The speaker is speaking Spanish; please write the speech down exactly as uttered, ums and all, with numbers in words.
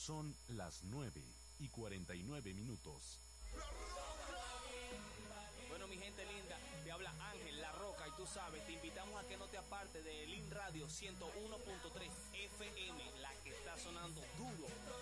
Son las nueve y cuarenta y nueve minutos. Bueno, mi gente linda, te habla Ángel La Roca y tú sabes, te invitamos a que no te apartes de Lin Radio ciento uno punto tres F M, la que está sonando duro.